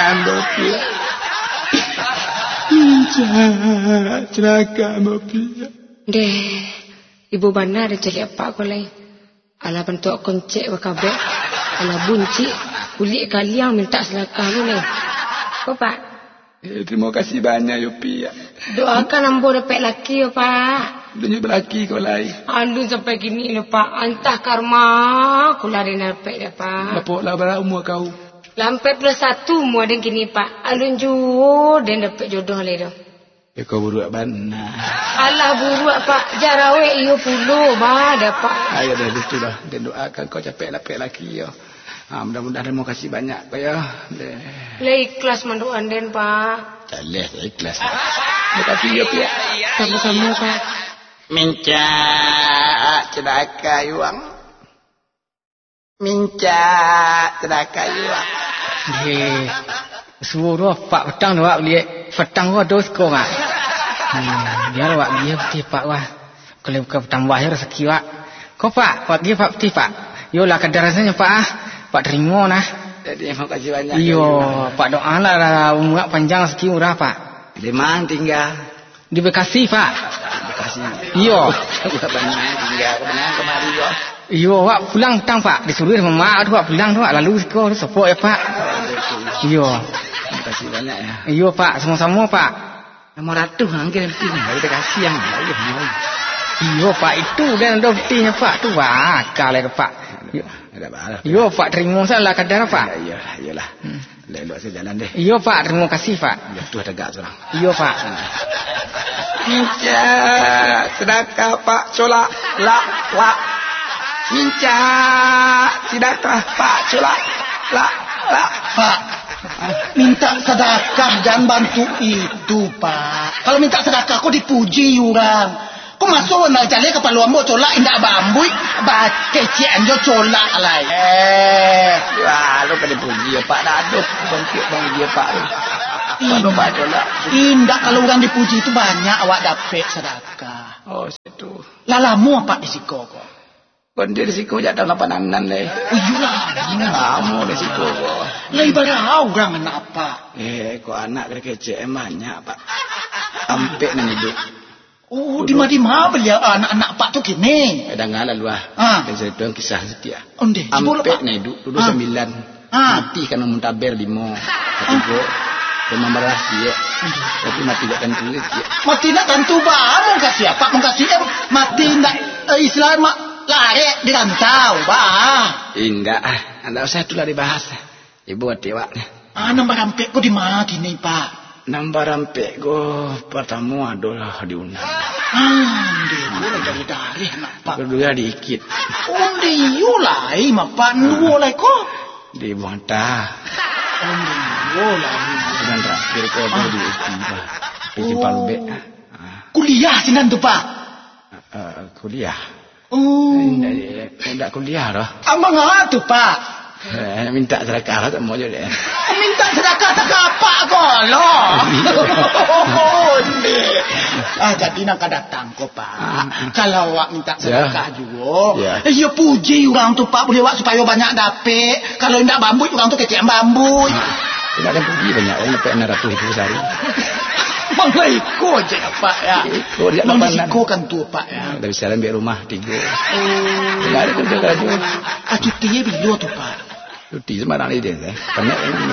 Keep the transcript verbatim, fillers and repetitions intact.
ambo pia. Minca celaka ambo pia. Deh, ibu benar ada celik apa kau lain. Ala bentuk koncek wakabek. Ala bunci kulit kalian minta selakah lu lain. Kau pak? Eh, terima kasih banyak yo pia. Doakan ambo dapat laki yo pak. Dunia berlaki kau lain. Aduh sampai gini lo pak. Antah karma aku lari dapat dah pak. Berapa lah berapa umur kau? Lampai plus satu mu ada gini pak. Alun juo dan dapat jodoh le dah. Ya kau buruk benar. Alah buruk pak. Jarawe iyo puluh bah dapat. Ayo dah itu dah. Dan doakan kau capek lapik laki yo. Ha, mudah-mudahan terima kasih banyak pak ya. Le ikhlas manduan den pak. Daleh ikhlas. Terima kasih yo pia. Sama-sama pak. Minca celaka yuang. Minca celaka yuang. Hei, suruh pak petang doa beli petang gua dos kau mak. Hmm, biar wak dia peti pak wah. Kalau bukan petang wah ya rezeki wak. Kau pak, wak dia pak peti pak. Yo lah kadar rasanya pak ah, pak terima nah. Jadi terima kasih banyak. Yo, pak doa lah umur panjang rezeki murah pak. Di mana tinggal? Di Bekasi pak. Bekasi. Iyo. Bukan banyak tinggal kebenaran kemari yo. Iyo, wak pulang petang pak. Disuruh sama mak tu wak pulang tu wak lalu kau sepok ya pak. Iyo. Terima kasih banyak ya. Iyo pak, sama-sama pak. Nama ratu angin penting. Kita kasih yang lain. Iyo pak itu dan ada buktinya pak tu wak kalau pak. Iyo. Ada apa? Iyo pak terima salah kadar pak. Ya iyalah. Lelok saya jalan deh. Iyo pak terima kasih pak. Ya tu ada gak seorang. Iyo pak. Minca sedekah pak colak la la. Minca sedekah pak colak la la. Pak, minta sedekah jangan bantu itu pak. Kalau minta sedekah kau dipuji orang. Kau masuk nak cari kepala ambo colak indak bambui, baca cian jo colak lah. Eh, wah lu pada puji ya pak daduk bangkit bang dia pak. Kalau pak colak. Indak kalau orang dipuji itu banyak awak dapat sedekah. Oh situ. Lalamu apa risiko kau? Kondir risiko jatuh lapan anan leh. Iyalah. Kamu risiko kau. Lah ibarat orang anak apa? Eh, kau anak kecil banyak pak. Ampe nan hidup. Oh, di mana beliau anak-anak pak tu kini? Ada ngalah luah. Ah. Dan saya tuang kisah setia. Onde. Ampe nan hidup. Dulu sembilan. Ah. Mati kan muntaber lima. Ketiga. Memang beras dia. Tapi mati tak tentu dia. Mati nak tentu bah. Mau kasih apa? Mau kasih em. Mati nak Islam lari di rantau bah. Indah. Anda usah itulah dibahas. Ibu hati wak. Ah, nombor rampek kau di mana kini pak? Nombor rampek kau pertama adalah diundang. Ah, dia boleh dari dari nak pak. Kedua diikit. Oh, dia yulai mak pak dua lagi kau. Di Buantah. Oh, dia yulai. Dan terakhir kau tu di Istilah. Di Palbek. Kuliah sinan tu pak. Uh, kuliah. Oh. Tidak kuliah dah. Abang apa tu pak? Eh, minta sedekah tak mau je deh. Minta sedekah tak apa kau loh. Ah, jadi nak datang kau pak. Kalau awak minta sedekah juga, eh ya puji orang tu pak boleh awak supaya banyak dapat. Kalau tidak bambu orang tu kecil bambu. Tidak ada puji banyak orang dapat enam ratus ribu sehari. Manglah ikut je pak ya. Ikut dia lapan. Ikut kan tu pak ya. Dah bisa ambil rumah tiga. Oh. Tidak ada kerja kerja. Ah, cuti bila tu pak? Cuti sembarang dia. Penat.